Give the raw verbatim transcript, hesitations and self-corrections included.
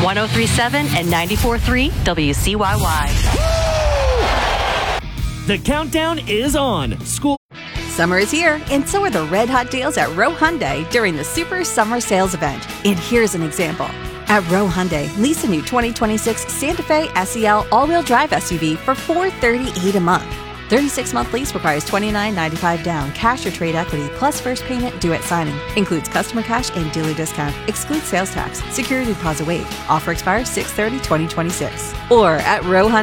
one oh three point seven and ninety-four point three W C Y Y. The countdown is on. School. Summer is here, and so are the red hot deals at Rowe Hyundai during the Super Summer Sales Event. And here's an example. At Rowe Hyundai, lease a new twenty twenty-six Santa Fe S E L all-wheel drive S U V for four hundred thirty-eight dollars a month. thirty-six month lease requires twenty-nine ninety-five down, cash or trade equity, plus first payment due at signing. Includes customer cash and dealer discount. Excludes sales tax. Security deposit waived. Offer expires six thirty twenty twenty-six. Or at Rowe Hyundai.